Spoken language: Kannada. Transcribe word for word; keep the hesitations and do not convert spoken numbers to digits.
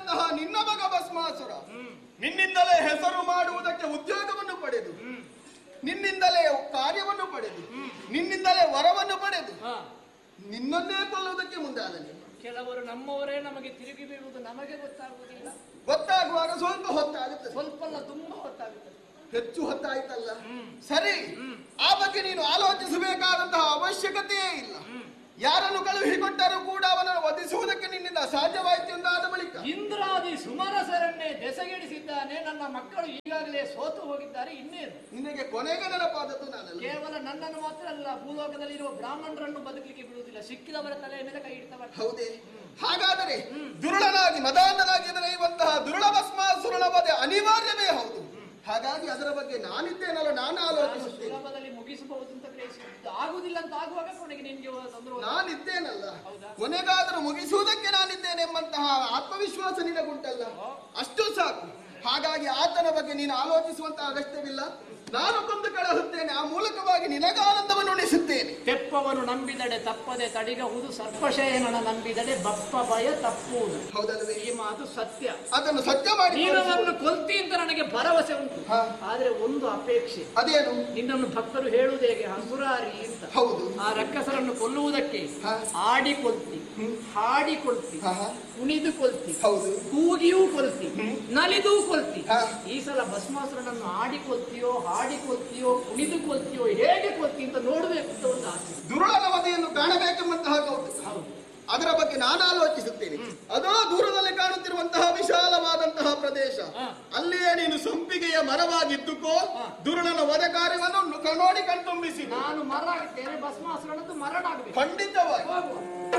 ಆಗಿರುವಂತಹ ನಿನ್ನ ಮಗ ಭಸ್ಮಾಸುರ ನಿನ್ನಿಂದಲೇ ಹೆಸರು ಮಾಡುವುದಕ್ಕೆ ಉದ್ಯೋಗವನ್ನು ಪಡೆದು ನಿನ್ನಿಂದಲೇ ಕಾರ್ಯವನ್ನು ಪಡೆದು ನಿನ್ನಿಂದಲೇ ವರವನ್ನು ಪಡೆದು ನಿನ್ನನ್ನೇ ಕೊಲ್ಲುವುದಕ್ಕೆ ಮುಂದಾದನೆ. ಕೆಲವರು ನಮ್ಮವರೇ ನಮಗೆ ತಿರುಗಿ ಬೀಳುವುದು ನಮಗೆ ಗೊತ್ತಾಗುವುದಿಲ್ಲ. ಗೊತ್ತಾಗುವಾಗ ಸ್ವಲ್ಪ ಹೊತ್ತಾಗುತ್ತದೆ. ಸ್ವಲ್ಪ ಅಲ್ಲ, ತುಂಬಾ ಹೊತ್ತಾಗುತ್ತದೆ. ಹೆಚ್ಚು ಹೊತ್ತಾಯ್ತಲ್ಲ. ಸರಿ, ಆ ಬಗ್ಗೆ ನೀನು ಆಲೋಚಿಸಬೇಕಾದಂತಹ ಅವಶ್ಯಕತೆಯೇ ಇಲ್ಲ. ಯಾರನ್ನು ಕಳುಹಿಕೊಟ್ಟರೂ ಕೂಡ ಅವನನ್ನು ವಧಿಸುವುದಕ್ಕೆ ನಿನ್ನಿಂದ ಸಾಧ್ಯವಾಯಿತು ಎಂದಾದ ಬಳಿಕ ಇಂದ್ರಾದಿ ಸುಮರಸರನ್ನೇ ದೆಸೆಗೆಡಿಸಿದ್ದಾನೆ. ನನ್ನ ಮಕ್ಕಳು ಈಗಾಗಲೇ ಸೋತು ಹೋಗಿದ್ದಾರೆ. ಇನ್ನೇನು ನಿನಗೆ ಕೊನೆಗೆ ನೆನಪಾದದ್ದು ನಾನಲ್ಲ. ಕೇವಲ ನನ್ನನ್ನು ಮಾತ್ರ ಅಲ್ಲ, ಭೂಲೋಕದಲ್ಲಿರುವ ಬ್ರಾಹ್ಮಣರನ್ನು ಬದುಕಲಿಕ್ಕೆ ಬಿಡುವುದಿಲ್ಲ. ಸಿಕ್ಕಿದವರ ತಲೆಯ ಮೇಲೆ ಕೈ ಇಡ್ತವ. ಹೌದೇ? ಹಾಗಾದರೆ ದುರುಳನಾಗಿ ಮದಾಂಧನಾಗಿ ಎದುರೈಯುವಂತಹ ದುರುಳ ಭಸ್ಮಾಸುರನ ವಧೆ ಅನಿವಾರ್ಯವೇ ಹೌದು. ಹಾಗಾಗಿ ಅದರ ಬಗ್ಗೆ ನಾನಿದ್ದೇನಲ್ಲ, ನಾನು ಆಲೋಚಿಸುತ್ತೇನೆ. ಸುಲಭದಲ್ಲಿ ಮುಗಿಸಬಹುದು ಅಂತ ಗ್ರಹಿಸಿದ್ದು ಆಗುದಿಲ್ಲ ಅಂತ ಆಗುವಾಗ ಕೊನೆಗೆ ನಿನ್ಗೆ ನಾನಿದ್ದೇನಲ್ಲ, ಕೊನೆಗಾದರೂ ಮುಗಿಸುವುದಕ್ಕೆ ನಾನಿದ್ದೇನೆ ಎಂಬಂತಹ ಆತ್ಮವಿಶ್ವಾಸ ನಿನಗುಂಟಲ್ಲ, ಅಷ್ಟು ಸಾಕು. ಹಾಗಾಗಿ ಆತನ ಬಗ್ಗೆ ನೀನು ಆಲೋಚಿಸುವಂತಹ ಅಗತ್ಯವಿಲ್ಲ. ನಾನು ಕೊಂದು ಕಳುಹುತ್ತೇನೆ, ಆ ಮೂಲಕವಾಗಿ ನಿನಗಾನಂದವನ್ನು ಉಣಿಸುತ್ತೇನೆ. ತೆಪ್ಪವನು ನಂಬಿದಡೆ ತಪ್ಪದೆ ತಡಿಗಹುದು, ಸರ್ಪಶಯನನ ನಂಬಿದಡೆ ಬಪ್ಪ ಭಯ ತಪ್ಪುವುದು. ಹೌದಲ್ವೇ? ಈ ಮಾತು ಸತ್ಯ. ಅದನ್ನು ಸತ್ಯ ಮಾಡಿ ನೀನವನ್ನು ಕೊಲ್ತಿ ಅಂತ ನನಗೆ ಭರವಸೆ ಉಂಟು. ಆದ್ರೆ ಒಂದು ಅಪೇಕ್ಷೆ. ಅದೇನು? ನಿನ್ನನ್ನು ಭಕ್ತರು ಹೇಳುವುದು ಹೇಗೆ? ಹಸುರಾರಿ ಅಂತ. ಹೌದು. ಆ ರಕ್ಕಸರನ್ನು ಕೊಲ್ಲುವುದಕ್ಕೆ ಆಡಿ ಕೊಲ್ತಿ, ಹಾಡಿ ಕೊಲ್ತಿ, ಕುಣಿದು ಕೊಲ್ತಿ, ಹೌದು, ಕೂಗಿಯೂ ಕೊಲ್ತಿ, ನಲಿದೂ ಕೊಲ್ತಿ. ಈ ಸಲ ಭಸ್ಮಾಸುರನನ್ನು ಆಡಿ ಕೊಲ್ತಿಯೋ, ಹಾಡಿ ಕೊಲ್ತಿಯೋ, ಕುಣಿದು ಕೊಲ್ತಿಯೋ, ಹೇಗೆ ಕೊಲ್ತಿ ಅಂತ ನೋಡಬೇಕು ಅಂತ ಒಂದು ಆಸೆ. ದುರುಳನ ವಧೆಯನ್ನು ಕಾಣಬೇಕೆಂಬಂತಹ ಕೌತುಕ. ಅದರ ಬಗ್ಗೆ ನಾನು ಆಲೋಚಿಸುತ್ತೇನೆ. ಅದೋ ದೂರದಲ್ಲಿ ಕಾಣುತ್ತಿರುವಂತಹ ವಿಶಾಲವಾದಂತಹ ಪ್ರದೇಶ, ಅಲ್ಲಿಯೇ ನೀನು ಸಂಪಿಗೆಯ ಮರವಾಗಿದ್ದುಕೋ ದುರುಳನ ವಧೆ ಕಾರ್ಯವನ್ನು ನೋಡಿ ಕಣ್ತುಂಬಿಸಿ. ನಾನು ಮರ ಆಗಿದ್ದೇನೆ, ಭಸ್ಮಾಸುರನದ್ದು ಮರಣ ಆಗಬೇಕು. ಖಂಡಿತವಾಗಿ